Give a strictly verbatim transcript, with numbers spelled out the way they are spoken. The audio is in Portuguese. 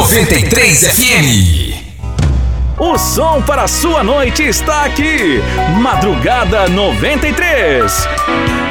noventa e três F M. O som para a sua noite está aqui. Madrugada noventa e três.